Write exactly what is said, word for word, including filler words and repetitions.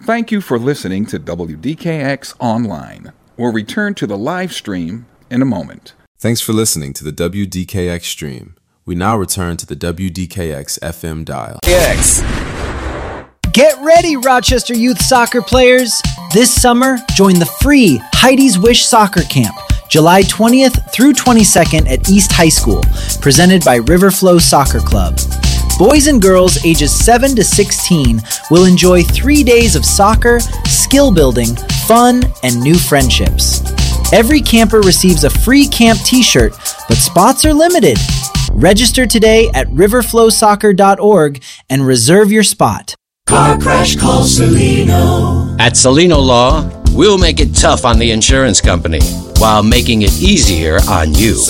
Thank you for listening to W D K X Online. We'll return to the live stream in a moment. Thanks for listening to the W D K X stream. We now return to the W D K X F M dial. X. Get ready, Rochester Youth Soccer players! This summer, join the free Heidi's Wish Soccer Camp, July twentieth through twenty-second at East High School, presented by Riverflow Soccer Club. Boys and girls ages seven to sixteen will enjoy three days of soccer, skill building, fun, and new friendships. Every camper receives a free camp t-shirt, but spots are limited. Register today at riverflow soccer dot org and reserve your spot. Car crash, call Celino. At Celino Law, we'll make it tough on the insurance company while making it easier on you.